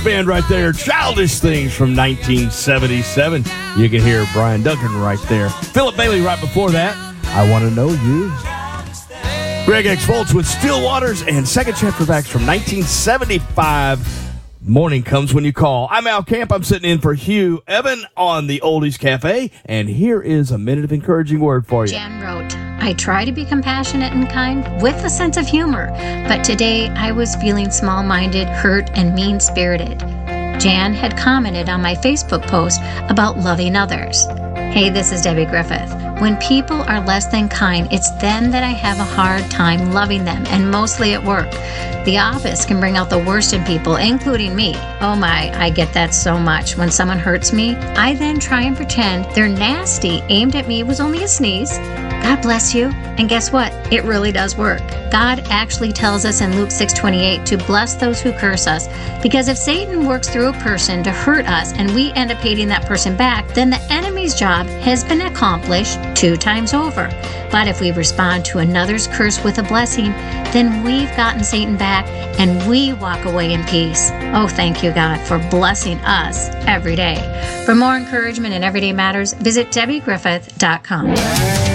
Band right there, Childish Things from 1977. You can hear Brian Duncan right there. Philip Bailey right before that. I Want to Know You. Greg X. Volts with Still Waters and Second Chapter Backs from 1975. Morning comes when you call. I'm Al Camp. I'm sitting in for Hugh Evan on the Oldies Cafe, and here is a minute of encouraging word for you. Jan wrote, I try to be compassionate and kind with a sense of humor, but today I was feeling small-minded, hurt, and mean-spirited. Jan had commented on my Facebook post about loving others. Hey, this is Debbie Griffith. When people are less than kind, it's then that I have a hard time loving them, and mostly at work. The office can bring out the worst in people, including me. Oh my, I get that so much. When someone hurts me, I then try and pretend their nasty aimed at me was only a sneeze. God bless you. And guess what? It really does work. God actually tells us in Luke 6:28 to bless those who curse us. Because if Satan works through a person to hurt us and we end up hating that person back, then the enemy's job has been accomplished 2 times over. But if we respond to another's curse with a blessing, then we've gotten Satan back and we walk away in peace. Oh, thank you, God, for blessing us every day. For more encouragement in Everyday Matters, visit DebbieGriffith.com.